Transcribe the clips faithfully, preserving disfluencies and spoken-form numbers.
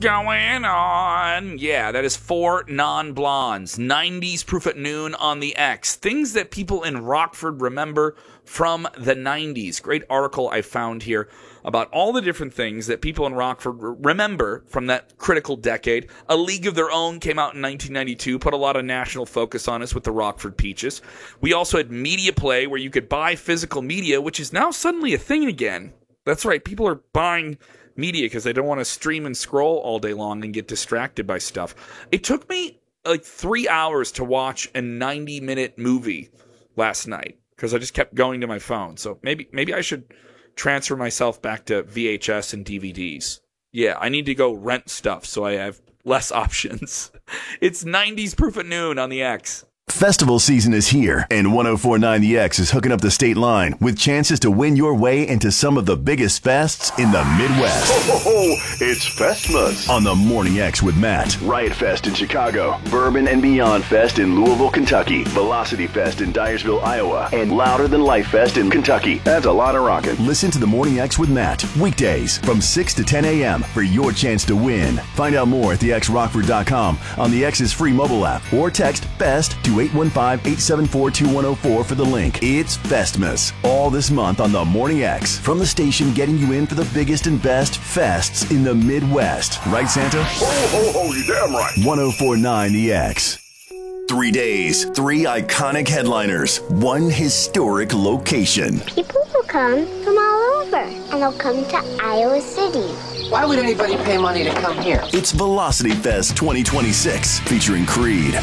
going on? Yeah, that is Four Non-Blondes. nineties Proof at Noon on the X. Things that people in Rockford remember from the nineties. Great article I found here about all the different things that people in Rockford remember from that critical decade. A League of Their Own came out in nineteen ninety-two, put a lot of national focus on us with the Rockford Peaches. We also had Media Play, where you could buy physical media, which is now suddenly a thing again. That's right, people are buying media because they don't want to stream and scroll all day long and get distracted by stuff. It took me like three hours to watch a ninety-minute movie last night because I just kept going to my phone. So maybe maybe I should transfer myself back to V H S and D V Ds. Yeah, I need to go rent stuff so I have less options. It's nineties Proof at Noon on the X. Festival season is here, and one oh four point nine The X is hooking up the state line with chances to win your way into some of the biggest fests in the Midwest. Ho, ho, ho. It's Festmas on the Morning X with Matt. Riot Fest in Chicago, Bourbon and Beyond Fest in Louisville, Kentucky, Velocity Fest in Dyersville, Iowa, and Louder Than Life Fest in Kentucky. That's a lot of rockin'. Listen to the Morning X with Matt weekdays from six to ten a.m. for your chance to win. Find out more at the x rockford dot com, on the X's free mobile app, or text FEST to eight one five, eight seven four, two one oh four for the link. It's Festmas all this month on the Morning X, from the station getting you in for the biggest and best fests in the Midwest. Right, Santa? Ho, ho, ho, you damn right. one oh four point nine The X. Three days, three iconic headliners, one historic location. People will come from all over, and they'll come to Iowa City. Why would anybody pay money to come here? It's Velocity Fest twenty twenty-six, featuring Creed,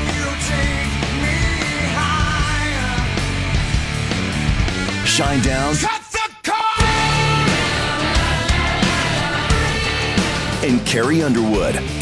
Shinedown, and Carrie Underwood.